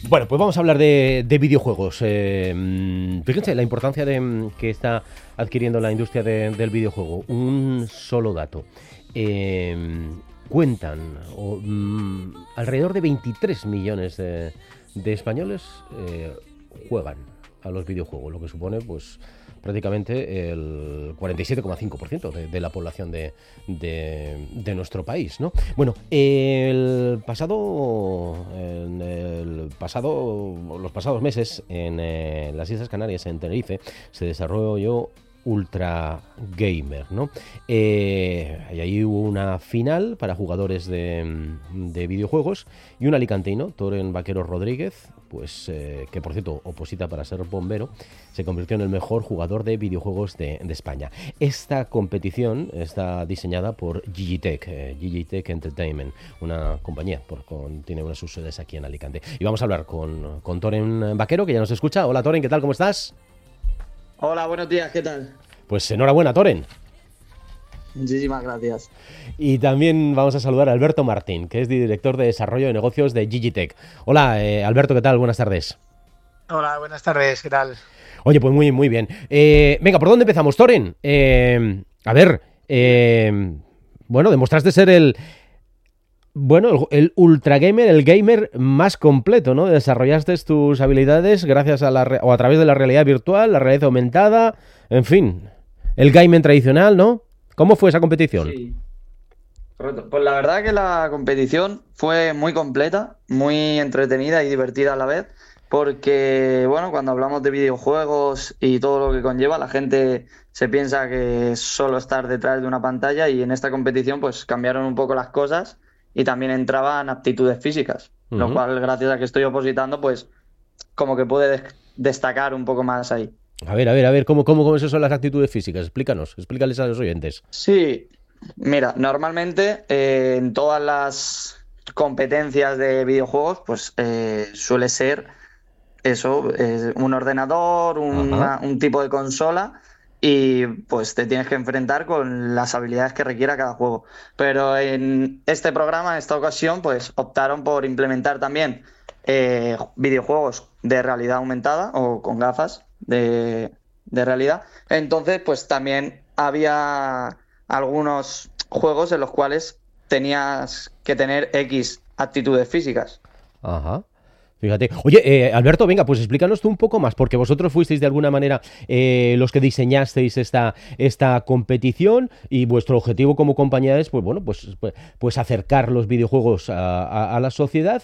Bueno, pues vamos a hablar de videojuegos. Fíjense la importancia que está adquiriendo la industria del videojuego. Un solo dato. Cuentan alrededor de 23 millones de españoles juegan a los videojuegos, lo que supone pues prácticamente el 47,5% de la población de nuestro país, ¿no? Bueno, los pasados meses en las Islas Canarias, en Tenerife, se desarrolló Ultra Gamer, ¿no? Y ahí hubo una final para jugadores de videojuegos y un alicanteño, Toren Vaquero Rodríguez, pues que por cierto oposita para ser bombero, se convirtió en el mejor jugador de videojuegos de España. Esta competición está diseñada por Gigitech Entertainment, una compañía tiene una de sus sedes aquí en Alicante. Y vamos a hablar con Toren Vaquero, que ya nos escucha. Hola Toren, ¿qué tal? ¿Cómo estás? Hola, buenos días, ¿qué tal? Pues enhorabuena, Toren. Muchísimas gracias. Y también vamos a saludar a Alberto Martín, que es director de desarrollo de negocios de Gigitech. Hola, Alberto, ¿qué tal? Buenas tardes. Hola, buenas tardes, ¿qué tal? Oye, pues muy bien. Venga, ¿por dónde empezamos, Toren? Bueno, demostraste ser el ultra gamer, el gamer más completo, ¿no? Desarrollaste tus habilidades gracias a a través de la realidad virtual, la realidad aumentada, en fin, el gaming tradicional, ¿no? ¿Cómo fue esa competición? Sí, correcto. Pues la verdad que la competición fue muy completa, muy entretenida y divertida a la vez, porque, bueno, cuando hablamos de videojuegos y todo lo que conlleva, la gente se piensa que es solo estar detrás de una pantalla, y en esta competición pues cambiaron un poco las cosas y también entraban aptitudes físicas, lo cual, gracias a que estoy opositando, pues como que puede destacar un poco más ahí. A ver, ¿cómo esas son las actitudes físicas? Explícales a los oyentes. Sí, mira, normalmente en todas las competencias de videojuegos, pues suele ser eso, un ordenador, un tipo de consola, y pues te tienes que enfrentar con las habilidades que requiera cada juego. Pero en este programa, en esta ocasión, pues optaron por implementar también videojuegos de realidad aumentada o con gafas de realidad. Entonces, pues también había algunos juegos en los cuales tenías que tener X actitudes físicas. Ajá. Fíjate. Oye, Alberto, venga, pues explícanos tú un poco más, porque vosotros fuisteis de alguna manera los que diseñasteis esta competición, y vuestro objetivo como compañía es, pues bueno, pues acercar los videojuegos a la sociedad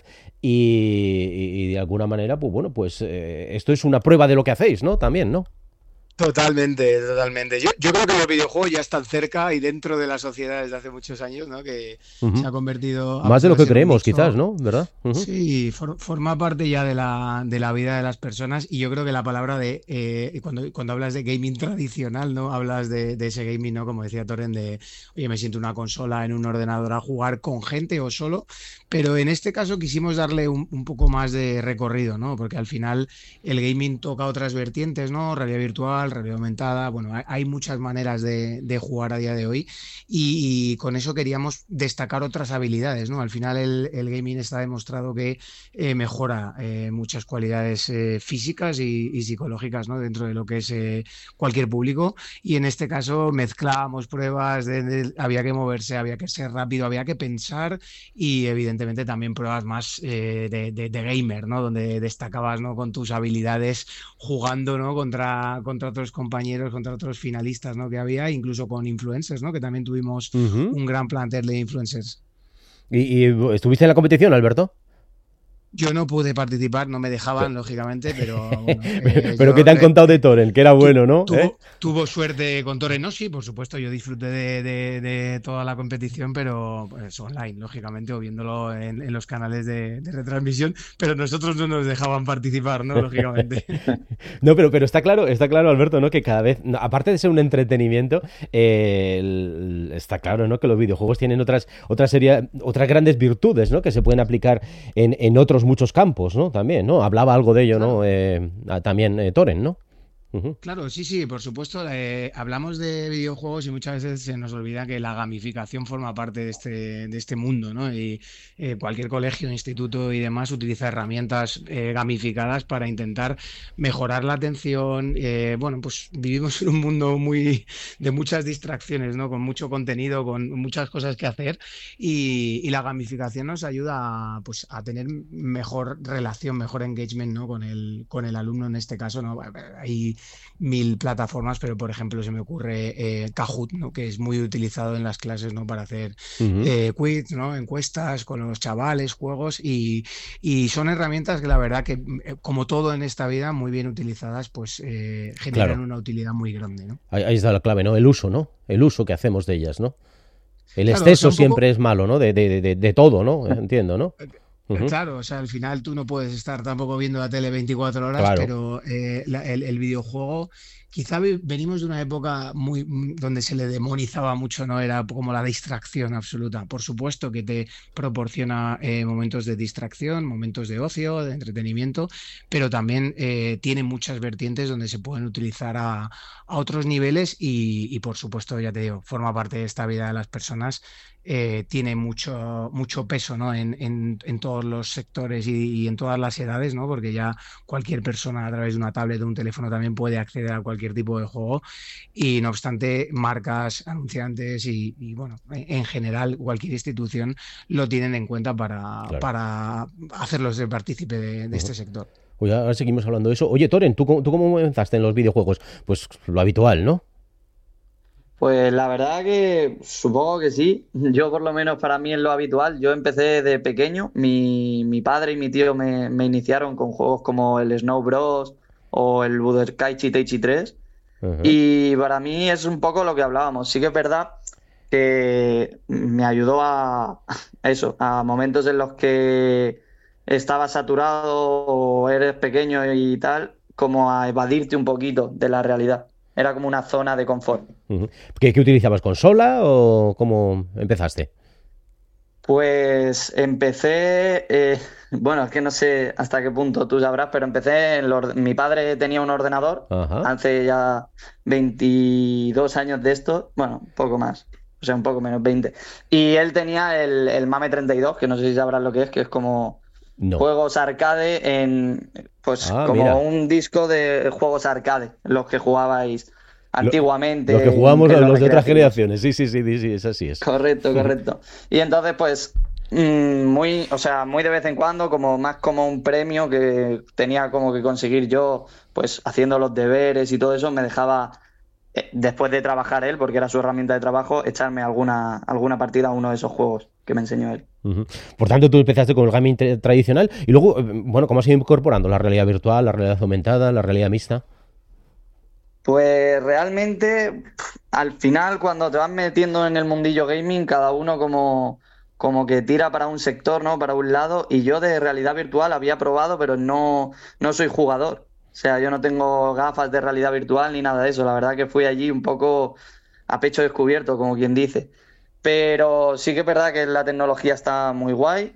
y de alguna manera, pues bueno, pues esto es una prueba de lo que hacéis, ¿no? También, ¿no? Totalmente. Yo creo que los videojuegos ya están cerca y dentro de la sociedad desde hace muchos años, ¿no? Que se ha convertido... Más de lo que creemos, quizás, ¿no? ¿Verdad? Sí, forma parte ya de la vida de las personas, y yo creo que la palabra cuando hablas de gaming tradicional, ¿no? Hablas de ese gaming, ¿no? Como decía Toren, oye, me siento una consola en un ordenador a jugar con gente o solo, pero en este caso quisimos darle un poco más de recorrido, ¿no? Porque al final el gaming toca otras vertientes, ¿no? Realidad virtual, realidad aumentada, bueno, hay muchas maneras de jugar a día de hoy, y con eso queríamos destacar otras habilidades, ¿no? Al final el gaming está demostrado que mejora muchas cualidades físicas y psicológicas, ¿no? Dentro de lo que es cualquier público, y en este caso mezclábamos pruebas había que moverse, había que ser rápido, había que pensar, y evidentemente también pruebas más de gamer, ¿no? Donde destacabas, ¿no? Con tus habilidades jugando, ¿no? Contra otros compañeros, contra otros finalistas, ¿no? Que había, incluso con influencers, ¿no? Que también tuvimos un gran plantel de influencers. ¿Y estuviste en la competición, Alberto? Yo no pude participar, no me dejaban, lógicamente, pero bueno, pero ¿qué te han contado de Toren? Que era bueno, ¿no? Tuvo suerte con Toren, ¿no? Sí, por supuesto, yo disfruté de toda la competición, pero pues online, lógicamente, o viéndolo en los canales de retransmisión, pero nosotros no nos dejaban participar, ¿no? Lógicamente. No, pero está claro, Alberto, ¿no? Que cada vez, aparte de ser un entretenimiento, está claro, ¿no? Que los videojuegos tienen otras grandes virtudes, ¿no? Que se pueden aplicar en otros muchos campos, ¿no? También, ¿no? Hablaba algo de ello, ¿no? También Toren, ¿no? Claro, sí, sí, por supuesto. Hablamos de videojuegos y muchas veces se nos olvida que la gamificación forma parte de este mundo, ¿no? Y cualquier colegio, instituto y demás utiliza herramientas gamificadas para intentar mejorar la atención. Bueno, pues vivimos en un mundo muy de muchas distracciones, ¿no? Con mucho contenido, con muchas cosas que hacer y la gamificación nos ayuda pues, a tener mejor relación, mejor engagement, ¿no? Con el alumno en este caso, ¿no? Hay mil plataformas, pero por ejemplo se me ocurre Kahoot, ¿no? Que es muy utilizado en las clases, ¿no? Para hacer Ujú. quiz, ¿no? Encuestas con los chavales, juegos y son herramientas que la verdad que, como todo en esta vida, muy bien utilizadas, pues generan Claro, una utilidad muy grande, ¿no? ahí está la clave, ¿no? El uso, ¿no? El uso que hacemos de ellas, ¿no? El Claro, o sea, exceso un poco. siempre es malo, ¿no? De todo, ¿no? Entiendo, ¿no? Ujú. Claro, o sea, al final tú no puedes estar tampoco viendo la tele 24 horas, Claro. pero el videojuego, quizá venimos de una época donde se le demonizaba mucho, ¿no? Era como la distracción absoluta. Por supuesto que te proporciona momentos de distracción, momentos de ocio, de entretenimiento, pero también tiene muchas vertientes donde se pueden utilizar a otros niveles y, por supuesto, ya te digo, forma parte de esta vida de las personas, tiene mucho peso, ¿no? En todos los sectores y en todas las edades, ¿no? Porque ya cualquier persona a través de una tablet o un teléfono también puede acceder a cualquier tipo de juego y no obstante, marcas, anunciantes bueno, en general cualquier institución lo tienen en cuenta Claro. para hacerlos de partícipe de Ujú. este sector. Oye, ahora seguimos hablando de eso. Oye, Toren, ¿tú cómo empezaste en los videojuegos? Pues lo habitual, ¿no? Pues la verdad que supongo que sí. Yo por lo menos para mí es lo habitual. Yo empecé de pequeño. Mi padre y mi tío me iniciaron con juegos como el Snow Bros. O el Budokai Tenkaichi 3. Ajá. Y para mí es un poco lo que hablábamos. Sí que es verdad que me ayudó a eso, a momentos en los que estaba saturado o eres pequeño y tal, como a evadirte un poquito de la realidad. Era como una zona de confort. Ujú. ¿Qué utilizabas? ¿Consola o cómo empezaste? Pues empecé, bueno, es que no sé hasta qué punto tú sabrás, pero empecé mi padre tenía un ordenador Ajá. hace ya 22 años de esto, bueno, un poco más, o sea, un poco menos, 20. Y él tenía el Mame 32, que no sé si sabrás lo que es como No. juegos arcade pues Ah, como mira. un disco de juegos arcade, los que jugabais Lo- los que antiguamente jugamos en los los de otras recreativos. generaciones. Sí, sí, sí, sí, sí, es así es. Correcto, correcto. Y entonces, pues, muy, o sea, muy de vez en cuando, como más como un premio que tenía como que conseguir yo, pues haciendo los deberes y todo eso, me dejaba, después de trabajar él, porque era su herramienta de trabajo, echarme alguna partida a uno de esos juegos que me enseñó él. Ujú. Por tanto, tú empezaste con el gaming tradicional y luego, bueno, ¿cómo has ido incorporando la realidad virtual, la realidad aumentada, la realidad mixta? Pues realmente, al final, cuando te vas metiendo en el mundillo gaming, cada uno como que tira para un sector, ¿no? Para un lado. Y yo de realidad virtual había probado, pero no soy jugador. O sea, yo no tengo gafas de realidad virtual ni nada de eso. La verdad que fui allí un poco a pecho descubierto, como quien dice. Pero sí que es verdad que la tecnología está muy guay.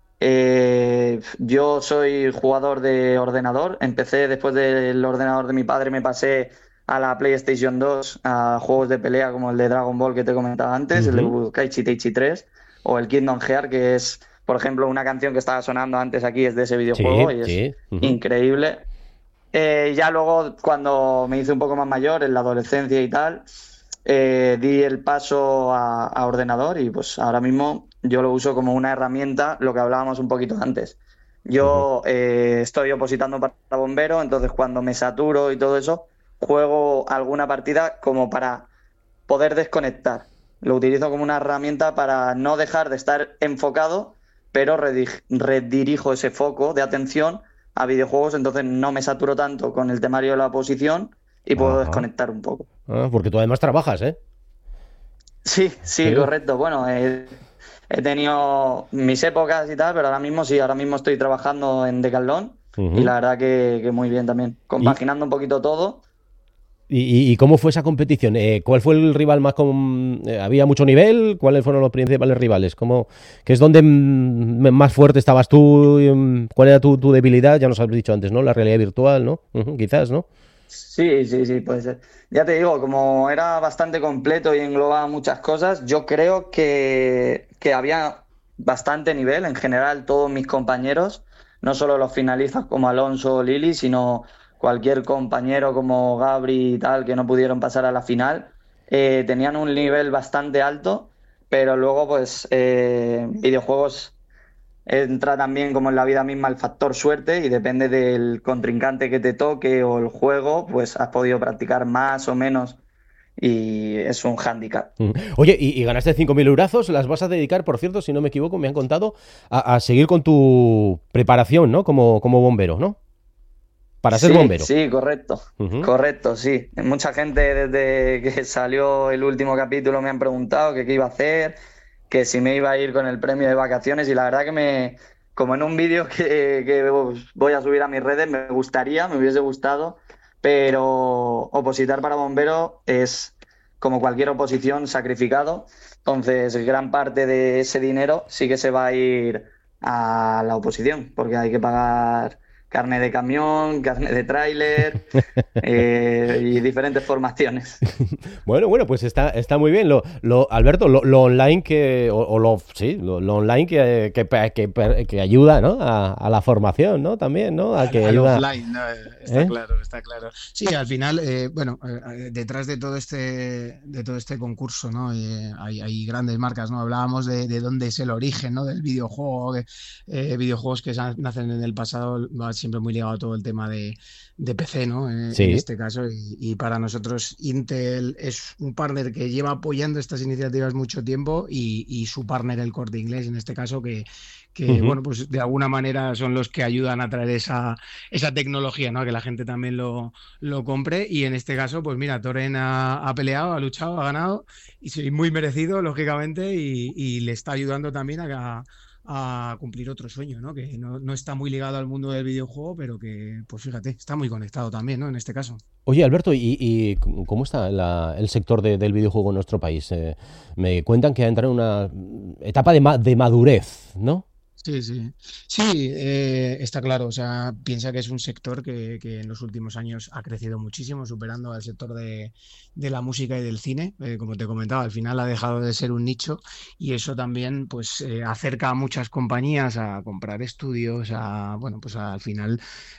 Yo soy jugador de ordenador. Empecé después del ordenador de mi padre, me pasé a la PlayStation 2 a juegos de pelea como el de Dragon Ball que te comentaba antes, el de Ujú. Budokai Tenkaichi 3 o el Kingdom Hearts, que es, por ejemplo, una canción que estaba sonando antes aquí es de ese videojuego Sí, y es sí. Ujú. increíble. Ya luego, cuando me hice un poco más mayor, en la adolescencia y tal, di el paso a ordenador y pues ahora mismo yo lo uso como una herramienta, lo que hablábamos un poquito antes. Ujú. Yo estoy opositando para bombero, entonces cuando me saturo y todo eso, juego alguna partida como para poder desconectar. Lo utilizo como una herramienta para no dejar de estar enfocado, pero redirijo ese foco de atención a videojuegos, entonces no me saturo tanto con el temario de la oposición y puedo Ajá. desconectar un poco. Ah, porque tú además trabajas, ¿eh? Sí, sí, Sí. correcto. Bueno, he tenido mis épocas y tal, pero ahora mismo sí, ahora mismo estoy trabajando en Decathlon y Ujú. la verdad que muy bien también, ¿Y, compaginando un poquito todo. y cómo fue esa competición? ¿Cuál fue el rival más ¿había mucho nivel? ¿Cuáles fueron los principales rivales? ¿Qué es donde más fuerte estabas tú? ¿Cuál era tu debilidad? Ya nos has dicho antes, ¿no? La realidad virtual, ¿no? Ujú, quizás, ¿no? Sí, sí, sí, puede ser. Ya te digo, como era bastante completo y englobaba muchas cosas, yo creo que había bastante nivel en general, todos mis compañeros, no solo los finalistas como Alonso o Lili, sino cualquier compañero como Gabri y tal que no pudieron pasar a la final, tenían un nivel bastante alto, pero luego pues videojuegos entra también como en la vida misma el factor suerte y depende del contrincante que te toque o el juego, pues has podido practicar más o menos y es un hándicap. Oye, y ganaste 5.000 eurazos, las vas a dedicar, por cierto, si no me equivoco, me han contado, a seguir con tu preparación, ¿no? Como bombero, ¿no? Para ser Sí, bombero. sí, correcto, Ujú. correcto, sí. Mucha gente desde que salió el último capítulo me han preguntado que qué iba a hacer, que si me iba a ir con el premio de vacaciones y la verdad que como en un vídeo que voy a subir a mis redes, me hubiese gustado, pero opositar para bombero es como cualquier oposición sacrificado, entonces gran parte de ese dinero sí que se va a ir a la oposición, porque hay que pagar carne de camión, carne de tráiler y diferentes formaciones. Bueno, pues está muy bien. Alberto, lo online lo online que ayuda, ¿no? A la formación, ¿no? También, ¿no? A que Al ayuda. offline, ¿no? Está ¿Eh? claro, está claro. Sí, al final, bueno, detrás de todo este concurso, ¿no? Hay grandes marcas, ¿no? Hablábamos de dónde es el origen, ¿no? Del videojuego, videojuegos que nacen en el pasado, va siempre muy ligado a todo el tema de PC, ¿no? En Sí. este caso, y para nosotros Intel es un partner que lleva apoyando estas iniciativas mucho tiempo y su partner, el Corte Inglés, en este caso, que Ujú. bueno, pues de alguna manera son los que ayudan a traer esa tecnología, ¿no? A que la gente también lo compre. Y en este caso, pues mira, Torren ha peleado, ha luchado, ha ganado, y sí, muy merecido, lógicamente, y le está ayudando también a cumplir otro sueño, ¿no? Que no está muy ligado al mundo del videojuego, pero que, pues fíjate, está muy conectado también, ¿no? En este caso. Oye, Alberto, ¿y cómo está el sector del videojuego en nuestro país? Me cuentan que ha entrado en una etapa de madurez, ¿no? Sí, sí. Sí, está claro. O sea, piensa que es un sector que en los últimos años ha crecido muchísimo, superando al sector de la música y del cine. Como te comentaba, al final ha dejado de ser un nicho y eso también pues acerca a muchas compañías a comprar estudios, bueno, pues al final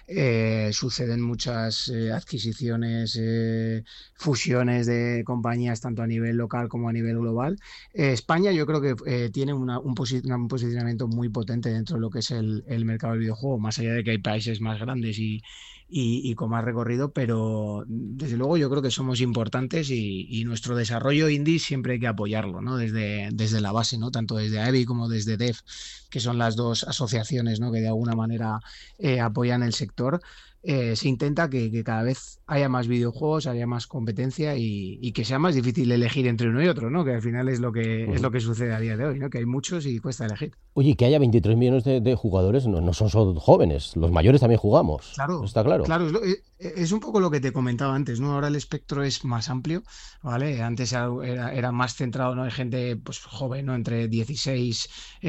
suceden muchas adquisiciones, fusiones de compañías tanto a nivel local como a nivel global. España yo creo que tiene un posicionamiento muy potente dentro de lo que es el mercado del videojuego, más allá de que hay países más grandes y con más recorrido, pero desde luego yo creo que somos importantes y nuestro desarrollo indie siempre hay que apoyarlo, ¿no? Desde la base, ¿no? Tanto desde AEBI como desde DEF, que son las dos asociaciones, ¿no? Que de alguna manera apoyan el sector. Se intenta que cada vez haya más videojuegos, haya más competencia y que sea más difícil elegir entre uno y otro, ¿no? Que al final es Ujú. lo que sucede a día de hoy, ¿no? Que hay muchos y cuesta elegir. Oye, que haya 23 millones de jugadores no son solo jóvenes, los mayores también jugamos, Claro, está claro. claro, es un poco lo que te comentaba antes, ¿no? Ahora el espectro es más amplio, ¿vale? Antes era más centrado, ¿no? Hay gente pues joven, ¿no? Entre 16,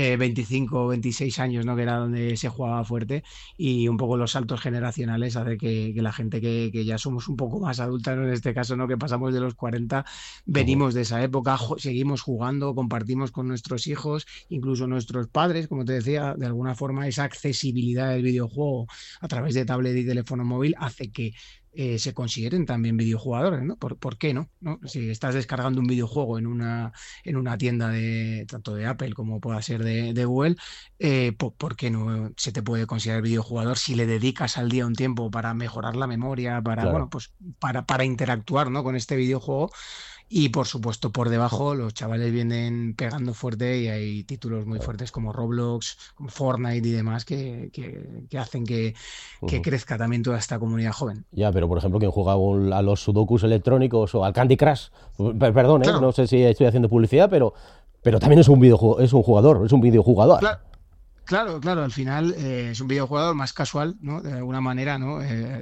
25, 26 años, ¿no? Que era donde se jugaba fuerte y un poco los saltos generacionales hace que la gente que ya somos un poco más adulta, ¿no? En este caso, ¿no? Que pasamos de los 40, Ujú. venimos de esa época, seguimos jugando, compartimos con nuestros hijos, incluso nuestros padres, como te decía, de alguna forma esa accesibilidad del videojuego a través de tablet y teléfono móvil hace que se consideren también videojugadores, ¿no? ¿Por qué no? ¿No? Si estás descargando un videojuego en una tienda tanto de Apple como pueda ser de Google, ¿por qué no se te puede considerar videojugador si le dedicas al día un tiempo para mejorar la memoria, Claro. bueno, pues para interactuar, ¿no? Con este videojuego? Y por supuesto, por debajo, los chavales vienen pegando fuerte y hay títulos muy fuertes como Roblox, como Fortnite y demás que hacen que Ujú. crezca también toda esta comunidad joven. Ya, pero por ejemplo, quien juega a los sudokus electrónicos o al Candy Crush, perdón, no Claro, sé si estoy haciendo publicidad, pero también es un videojuego, es un jugador, es un videojugador. claro. Claro, claro, al final es un videojugador más casual, ¿no? De alguna manera, ¿no?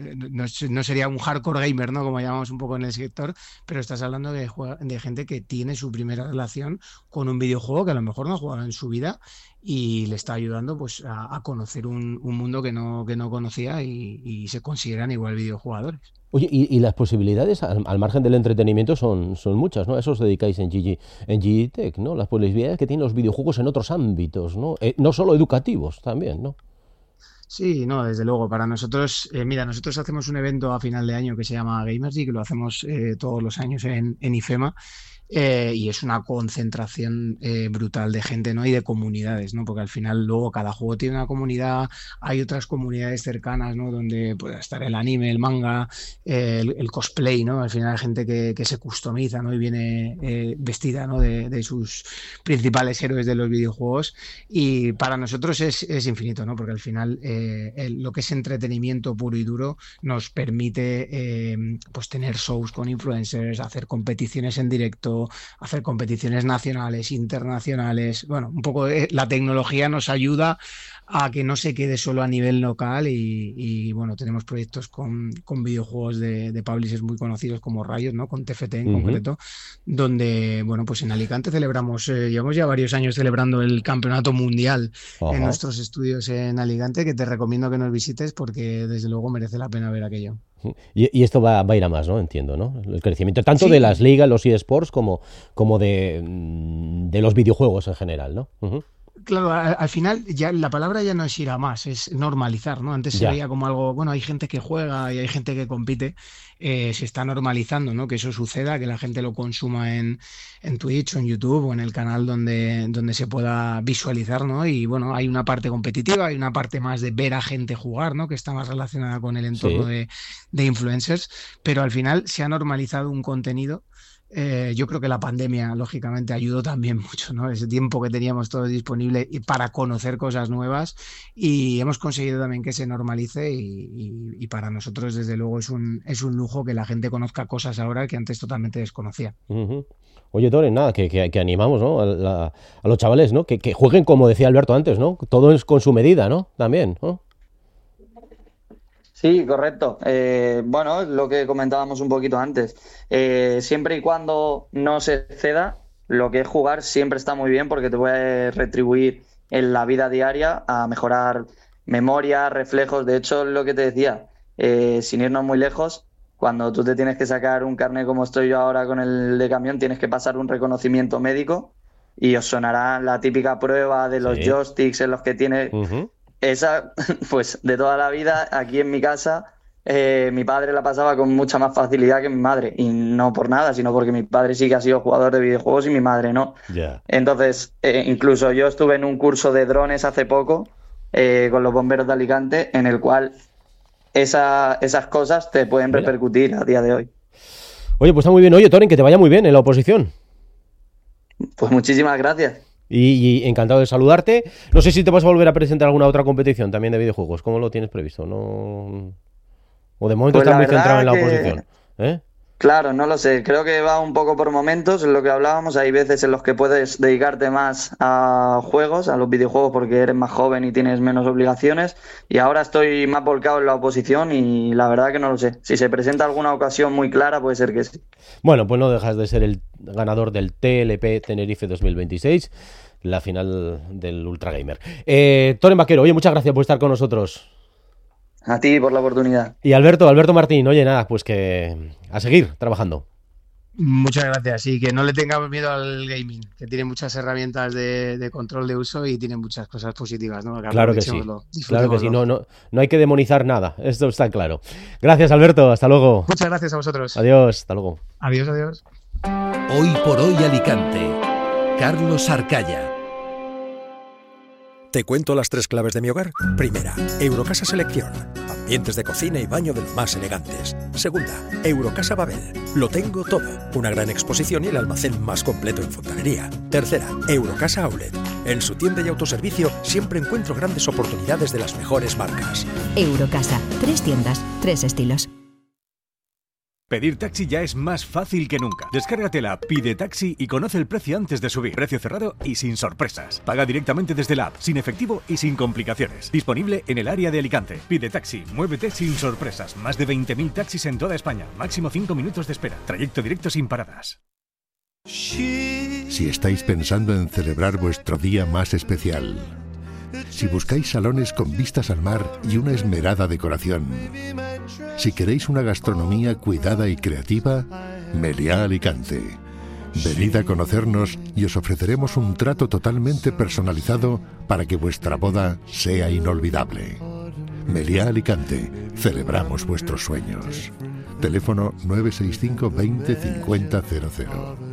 No sería un hardcore gamer, ¿no? Como llamamos un poco en el sector, pero estás hablando de gente que tiene su primera relación con un videojuego que a lo mejor no ha jugado en su vida y le está ayudando pues a conocer un mundo que no conocía y se consideran igual videojugadores. Oye, y las posibilidades al margen del entretenimiento son muchas, ¿no? A eso os dedicáis en GG Tech, ¿no? Las posibilidades que tienen los videojuegos en otros ámbitos, ¿no? No solo educativos, también, ¿no? Sí, no, desde luego. Para nosotros, mira, nosotros hacemos un evento a final de año que se llama Gamersy, que lo hacemos todos los años en IFEMA. Y es una concentración brutal de gente, ¿no? Y de comunidades, ¿no? Porque al final luego cada juego tiene una comunidad, hay otras comunidades cercanas, ¿no? Donde puede estar el anime, el manga, el cosplay, ¿no? Al final hay gente que se customiza, ¿no? Y viene vestida, ¿no? De sus principales héroes de los videojuegos. Y para nosotros es infinito, ¿no? Porque al final lo que es entretenimiento puro y duro nos permite pues tener shows con influencers, hacer competiciones en directo, hacer competiciones nacionales, internacionales. Bueno, un poco la tecnología nos ayuda a que no se quede solo a nivel local y bueno, tenemos proyectos con videojuegos de publishers muy conocidos como Riot, ¿no? Con TFT en concreto, donde, bueno, pues en Alicante celebramos, llevamos ya varios años celebrando el campeonato mundial en nuestros estudios en Alicante, que te recomiendo que nos visites porque desde luego merece la pena ver aquello. Y esto va a ir a más, ¿no? Entiendo, ¿no? El crecimiento tanto de las ligas, los eSports, como de los videojuegos en general, ¿no? Claro, al final ya la palabra ya no es ir a más, es normalizar, ¿no? Antes se veía como algo, bueno, hay gente que juega y hay gente que compite, se está normalizando, ¿no? Que eso suceda, que la gente lo consuma en Twitch o en YouTube o en el canal donde se pueda visualizar, ¿no? Y bueno, hay una parte competitiva, hay una parte más de ver a gente jugar, ¿no? Que está más relacionada con el entorno de influencers, pero al final se ha normalizado un contenido. Yo creo que la pandemia, lógicamente, ayudó también mucho, ¿no? Ese tiempo que teníamos todos disponible para conocer cosas nuevas y hemos conseguido también que se normalice y para nosotros, desde luego, es un lujo que la gente conozca cosas ahora que antes totalmente desconocía. Oye, Toren, nada, que animamos, ¿no? A los chavales, ¿no? Que jueguen, como decía Alberto antes, ¿no? Todo es con su medida, ¿no? También, ¿no? Sí, correcto. Bueno, lo que comentábamos un poquito antes. Siempre y cuando no se ceda, lo que es jugar siempre está muy bien porque te puede retribuir en la vida diaria a mejorar memoria, reflejos. De hecho, lo que te decía, sin irnos muy lejos, cuando tú te tienes que sacar un carnet como estoy yo ahora con el de camión, tienes que pasar un reconocimiento médico y os sonará la típica prueba de los joysticks en los que tienes... Esa, pues de toda la vida, aquí en mi casa, mi padre la pasaba con mucha más facilidad que mi madre. Y no por nada, sino porque mi padre sí que ha sido jugador de videojuegos y mi madre no. Entonces, incluso yo estuve en un curso de drones hace poco con los bomberos de Alicante, en el cual esas cosas te pueden repercutir a día de hoy. Oye, pues está muy bien. Oye, Toren, que te vaya muy bien en la oposición. Pues muchísimas gracias. Y encantado de saludarte. No sé si te vas a volver a presentar alguna otra competición también de videojuegos. ¿Cómo lo tienes previsto? ¿No? ¿O de momento estás muy centrado en la oposición? Claro, no lo sé. Creo que va un poco por momentos, en lo que hablábamos. Hay veces en los que puedes dedicarte más a juegos, a los videojuegos, porque eres más joven y tienes menos obligaciones. Y ahora estoy más volcado en la oposición y la verdad que no lo sé. Si se presenta alguna ocasión muy clara, puede ser que sí. Bueno, pues no dejas de ser el ganador del TLP Tenerife 2026, la final del Ultra Gamer. Toren Vaquero, oye, muchas gracias por estar con nosotros. A ti por la oportunidad. Y Alberto Martín, oye, nada, pues que a seguir trabajando. Muchas gracias, y que no le tengamos miedo al gaming, que tiene muchas herramientas de control de uso y tiene muchas cosas positivas, ¿no? Claro que sí, no hay que demonizar nada, esto está claro. Gracias, Alberto, hasta luego. Muchas gracias a vosotros. Adiós, hasta luego. Adiós. Hoy por hoy Alicante, Carlos Arcaya. Te cuento las 3 claves de mi hogar. Primera, Eurocasa Selección. Ambientes de cocina y baño de los más elegantes. Segunda, Eurocasa Babel. Lo tengo todo. Una gran exposición y el almacén más completo en fontanería. Tercera, Eurocasa Outlet. En su tienda y autoservicio siempre encuentro grandes oportunidades de las mejores marcas. Eurocasa. 3 tiendas, 3 estilos. Pedir taxi ya es más fácil que nunca. Descárgate la app Pide Taxi y conoce el precio antes de subir. Precio cerrado y sin sorpresas. Paga directamente desde la app, sin efectivo y sin complicaciones. Disponible en el área de Alicante. Pide Taxi, muévete sin sorpresas. Más de 20.000 taxis en toda España. Máximo 5 minutos de espera. Trayecto directo sin paradas. si estáis pensando en celebrar vuestro día más especial. Si buscáis salones con vistas al mar y una esmerada decoración. Si queréis una gastronomía cuidada y creativa, Meliá Alicante. Venid a conocernos y os ofreceremos un trato totalmente personalizado para que vuestra boda sea inolvidable. Meliá Alicante, celebramos vuestros sueños. Teléfono 965 20 50 00.